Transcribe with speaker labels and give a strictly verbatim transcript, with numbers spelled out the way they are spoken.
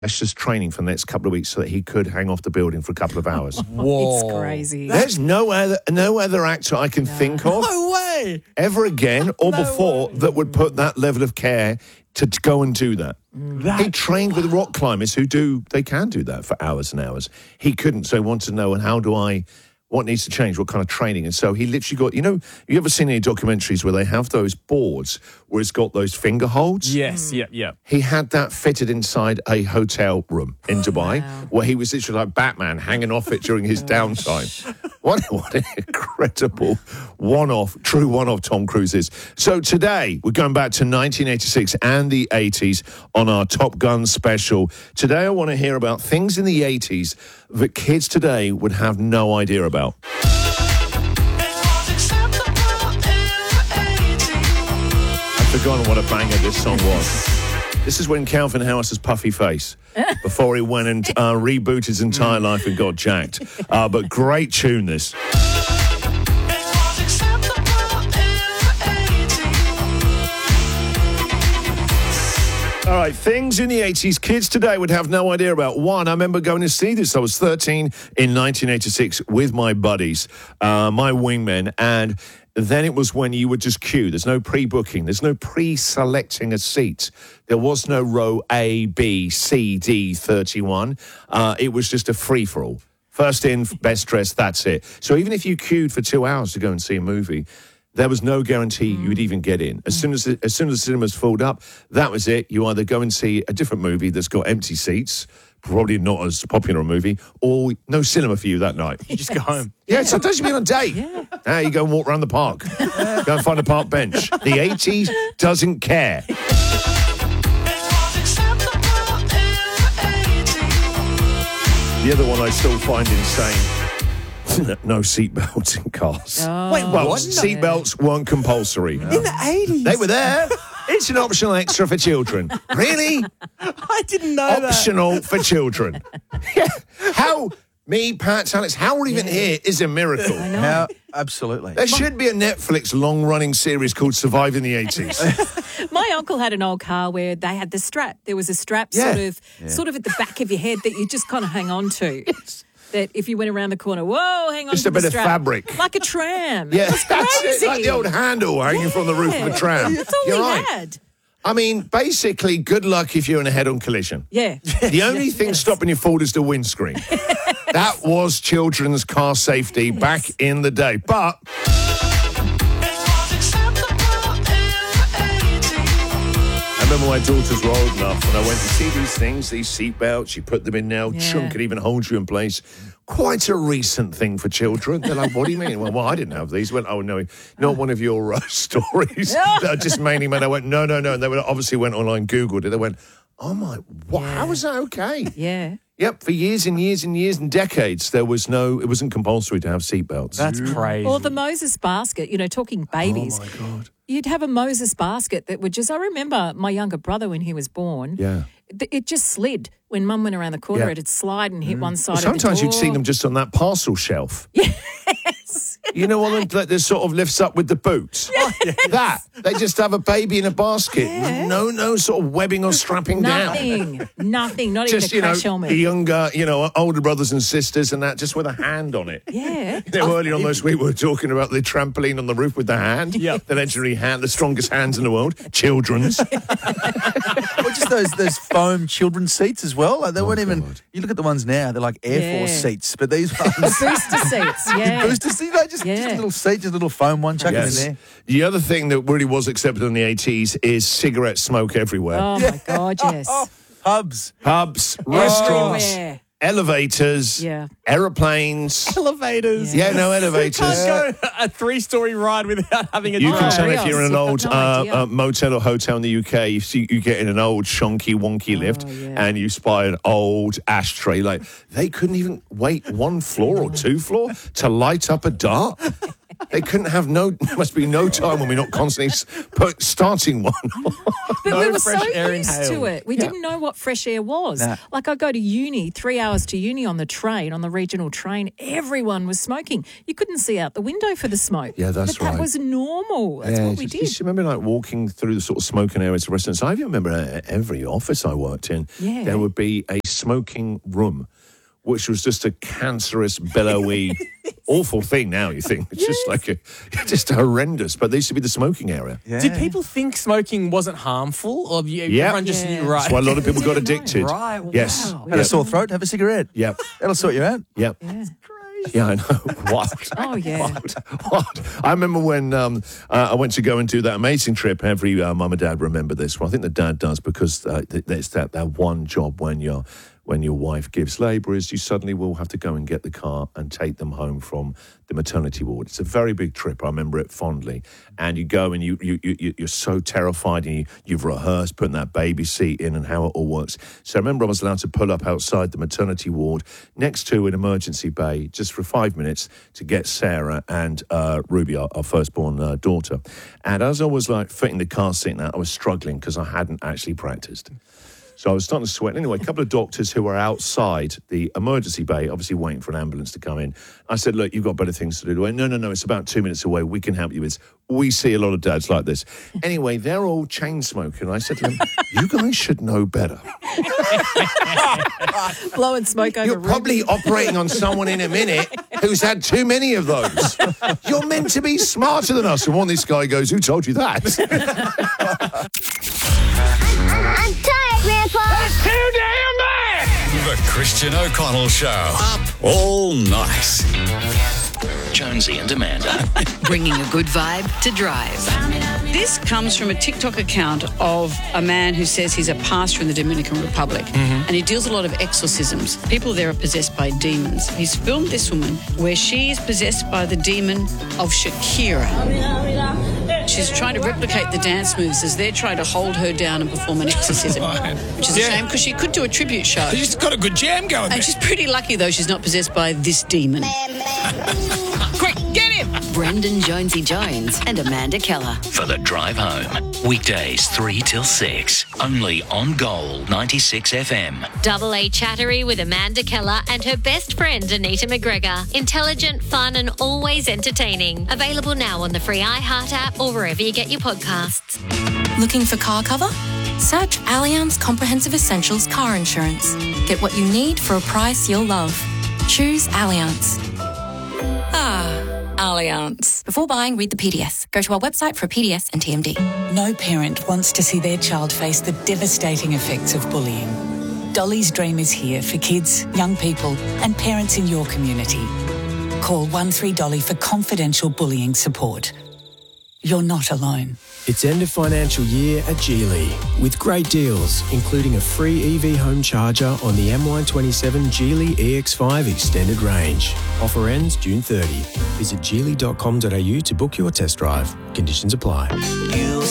Speaker 1: just training for the next couple of weeks so that he could hang off the building for a couple of hours.
Speaker 2: Whoa. It's crazy.
Speaker 1: There's no other no other actor I can no. think of
Speaker 3: no way.
Speaker 1: ever again or
Speaker 3: no
Speaker 1: before
Speaker 3: way.
Speaker 1: that would put that level of care to, to go and do that.
Speaker 3: that.
Speaker 1: He trained with rock climbers who do, they can do that for hours and hours. He couldn't, so he wanted to know, and how do I, what needs to change, what kind of training? And so he literally got, you know, you ever seen any documentaries where they have those boards where it's got those finger holds?
Speaker 3: Yes, mm. yeah, yeah.
Speaker 1: He had that fitted inside a hotel room in Dubai, wow. where he was literally like Batman hanging off it during his downtime. What, what an incredible one-off, true one-off Tom Cruise is. So today, we're going back to nineteen eighty-six and the eighties on our Top Gun special. Today, I want to hear about things in the eighties that kids today would have no idea about. I've forgotten what a banger this song was. This is when Calvin Harris's puffy face, before he went and uh, rebooted his entire life and got jacked. Uh, but great tune, this. All right, things in the eighties kids today would have no idea about. One, I remember going to see this. I was thirteen in nineteen eighty-six with my buddies, uh, my wingmen, and then it was when you would just queue. There's no pre-booking. There's no pre-selecting a seat. There was no row A, B, C, D, thirty-one. Uh, it was just a free-for-all. First in, best dressed, that's it. So even if you queued for two hours to go and see a movie, there was no guarantee mm. you would even get in. As soon as the, as soon as the cinemas filled up, that was it. You either go and see a different movie that's got empty seats, probably not as popular a movie, or no cinema for you that night.
Speaker 3: You just go home.
Speaker 1: Yeah, yeah. Sometimes you've been on a date.
Speaker 2: Yeah.
Speaker 1: Now you go and walk around the park. Go and find a park bench. The eighties doesn't care. The other one I still find insane. No seatbelts in cars.
Speaker 2: Oh.
Speaker 3: Wait,
Speaker 1: well,
Speaker 3: what?
Speaker 1: Seatbelts weren't compulsory.
Speaker 3: In the eighties?
Speaker 1: They were there. It's an optional extra for children. Really?
Speaker 3: I didn't know
Speaker 1: Optional
Speaker 3: that.
Speaker 1: for children. Yeah. How, me, Pat, Alex, how we're even yeah. here is a miracle.
Speaker 2: I know.
Speaker 3: How, absolutely.
Speaker 1: There should be a Netflix long-running series called Surviving the eighties.
Speaker 2: My uncle had an old car where they had the strap. There was a strap
Speaker 1: Yeah.
Speaker 2: sort of
Speaker 3: Yeah.
Speaker 2: sort of at the back of your head that you just kind of hang on to.
Speaker 1: Yes.
Speaker 2: That if you went around the corner, whoa, hang on
Speaker 1: Just
Speaker 2: to
Speaker 1: a
Speaker 2: the
Speaker 1: bit of
Speaker 2: strap.
Speaker 1: fabric.
Speaker 2: Like a tram.
Speaker 1: Yeah,
Speaker 2: It was
Speaker 1: that's
Speaker 2: crazy.
Speaker 1: it. Like the old handle hanging from the roof of a tram.
Speaker 2: That's all
Speaker 1: You're
Speaker 2: we
Speaker 1: right.
Speaker 2: had.
Speaker 1: I mean, basically, good luck if you're in a head-on collision.
Speaker 2: Yeah.
Speaker 1: The only thing
Speaker 2: Yes.
Speaker 1: stopping you forward is the windscreen. That was children's car safety
Speaker 2: Yes.
Speaker 1: back in the day. But I remember my daughters were old enough and I went to see these things, these seatbelts, you put them in now,
Speaker 2: Yeah.
Speaker 1: chunk could even hold you in place. Quite a recent thing for children. They're like, what do you mean? Well, well I didn't have these. I went, oh, no, not one of your uh, stories that are just mainly men. I went, no, no, no. And they were, obviously went online, Googled it. They went, oh, my, what?
Speaker 2: Yeah.
Speaker 1: How was that okay?
Speaker 2: Yeah.
Speaker 1: Yep, for years and years and years and decades, there was no, it wasn't compulsory to have seatbelts.
Speaker 3: That's crazy.
Speaker 2: Or the Moses basket, you know, talking babies.
Speaker 1: Oh, my God.
Speaker 2: You'd have a Moses basket that would just, I remember my younger brother when he was born.
Speaker 1: Yeah.
Speaker 2: th- It just slid. When Mum went around the corner,
Speaker 1: Yeah.
Speaker 2: it'd slide and hit one side
Speaker 1: Well,
Speaker 2: of the door.
Speaker 1: sometimes you'd see them just on that parcel shelf.
Speaker 2: Yes.
Speaker 1: You know, one that that sort of lifts up with the boots.
Speaker 2: Yes.
Speaker 1: That. They just have a baby in a basket.
Speaker 2: Yeah.
Speaker 1: No, no sort of webbing or strapping down.
Speaker 2: Nothing. Nothing. Not
Speaker 1: Just,
Speaker 2: even
Speaker 1: you
Speaker 2: a
Speaker 1: know,
Speaker 2: crash helmet.
Speaker 1: younger, you know, older brothers and sisters and that, just with a hand on it.
Speaker 2: Yeah.
Speaker 1: You know, earlier on this week, we were talking about the trampoline on the roof with the hand.
Speaker 3: Yeah.
Speaker 1: The legendary hand, the strongest hands in the world. Children's.
Speaker 3: Or just those those foam children's seats as well. Like they weren't even.
Speaker 1: God.
Speaker 3: You look at the ones now; they're like Air
Speaker 2: Yeah.
Speaker 3: Force seats, but these ones.
Speaker 2: Booster seats. Yeah.
Speaker 3: Booster seats, like just,
Speaker 2: Yeah.
Speaker 3: just a little seat, just a little foam one, chuck
Speaker 1: Yes.
Speaker 3: it in there.
Speaker 1: The other thing that really was accepted in the eighties is cigarette smoke everywhere.
Speaker 2: Oh, my God, yes.
Speaker 3: Pubs,
Speaker 1: Pubs, restaurants,
Speaker 2: Everywhere.
Speaker 1: elevators,
Speaker 2: Yeah.
Speaker 1: aeroplanes.
Speaker 3: elevators.
Speaker 1: Yeah, no elevators.
Speaker 3: Can't go a three-story ride without having a
Speaker 1: You
Speaker 3: drink.
Speaker 1: can
Speaker 2: Oh,
Speaker 1: tell if
Speaker 2: yes,
Speaker 1: you're in an
Speaker 2: you've got
Speaker 1: old
Speaker 2: no
Speaker 1: uh,
Speaker 2: idea.
Speaker 1: uh, motel or hotel in the U K, you see you get in an old shonky wonky lift
Speaker 2: yeah.
Speaker 1: and you spy an old ashtray. Like they couldn't even wait one floor or two floor to light up a dart. they couldn't have no. There must be no time when we're not constantly s- put, starting one.
Speaker 2: But
Speaker 4: No
Speaker 2: we were
Speaker 4: fresh
Speaker 2: so
Speaker 4: air
Speaker 2: used
Speaker 4: inhaled.
Speaker 2: to it. We didn't know what fresh air was.
Speaker 3: Nah.
Speaker 2: Like I go to uni, three hours to uni on the train, on the regional train, everyone was smoking. You couldn't see out the window for the smoke.
Speaker 1: Yeah, that's
Speaker 2: but
Speaker 1: right.
Speaker 2: that was normal. That's
Speaker 1: Yeah,
Speaker 2: what we
Speaker 1: just-
Speaker 2: did.
Speaker 1: Just remember, like walking through the sort of smoking areas of restaurants. I even remember uh, every office I worked in,
Speaker 2: Yeah.
Speaker 1: there would be a smoking room, which was just a cancerous, billowy, awful thing. Now you think it's just like a, just horrendous. But there used to be the smoking area.
Speaker 3: Yeah.
Speaker 4: Did people think smoking wasn't harmful, or you,
Speaker 1: Yeah.
Speaker 4: everyone just
Speaker 2: Yeah.
Speaker 4: knew right?
Speaker 1: That's why a lot of people got addicted.
Speaker 3: Right,
Speaker 1: Yes.
Speaker 3: Had a sore throat? Have a cigarette.
Speaker 1: Yep.
Speaker 3: That'll sort you out.
Speaker 1: Yep.
Speaker 2: Yeah.
Speaker 1: Yeah, I know. What?
Speaker 2: Oh, yeah.
Speaker 1: What? What? I remember when um, uh, I went to go and do that amazing trip. Every uh, mum and dad remember this. Well, I think the dad does because uh, th- there's that, that one job when you're when your wife gives labour is you suddenly will have to go and get the car and take them home from the maternity ward. It's a very big trip. I remember it fondly. And you go and you, you, you, you're so terrified and you, you've rehearsed putting that baby seat in and how it all works. So I remember I was allowed to pull up outside the maternity ward next to an emergency bay just for five minutes to get Sarah and uh, Ruby, our, our firstborn uh, daughter. And as I was like fitting the car seat now, I was struggling because I hadn't actually practiced. So I was starting to sweat. Anyway, a couple of doctors who were outside the emergency bay, obviously waiting for an ambulance to come in. I said, look, you've got better things to do. They went, no, no, no, it's about two minutes away. We can help you with this. We see a lot of dads like this. Anyway, they're all chain smoking. I said to them, you guys should know better.
Speaker 2: Blowing smoke over
Speaker 1: You're
Speaker 2: Ruby.
Speaker 1: probably operating on someone in a minute who's had too many of those. You're meant to be smarter than us. And one this guy goes, who told you that?
Speaker 5: I'm tired, Grandpa.
Speaker 6: The Christian O'Connell Show. Up all night. Jonesy and Amanda.
Speaker 7: Bringing a good vibe to drive.
Speaker 8: This comes from a TikTok account of a man who says he's a pastor in the Dominican Republic, and he deals a lot of exorcisms. People there are possessed by demons. He's filmed this woman where she is possessed by the demon of Shakira. She's trying to replicate the dance moves as they're trying to hold her down and perform an exorcism, which is a
Speaker 6: Yeah.
Speaker 8: shame because she could do a tribute show.
Speaker 6: She's got a good jam going.
Speaker 8: And she's pretty lucky, though, she's not possessed by this demon. Quick, get him!
Speaker 7: Brendan Jonesy Jones and Amanda Keller.
Speaker 6: For the drive home. Weekdays three till six. Only on Gold ninety-six F M.
Speaker 9: Double A Chattery with Amanda Keller and her best friend Anita McGregor. Intelligent, fun and always entertaining. Available now on the free iHeart app or wherever you get your podcasts.
Speaker 10: Looking for car cover? Search Allianz Comprehensive Essentials Car Insurance. Get what you need for a price you'll love. Choose Allianz.
Speaker 7: Ah, Allianz.
Speaker 10: Before buying, read the P D S. Go to our website for a P D S and T M D.
Speaker 11: No parent wants to see their child face the devastating effects of bullying. Dolly's Dream is here for kids, young people and parents in your community. Call one three Dolly for confidential bullying support. You're not alone.
Speaker 12: It's end of financial year at Geely with great deals, including a free E V home charger on the M Y twenty-seven Geely E X five extended range. Offer ends June thirtieth. Visit geely dot com dot a u to book your test drive. Conditions apply.
Speaker 13: You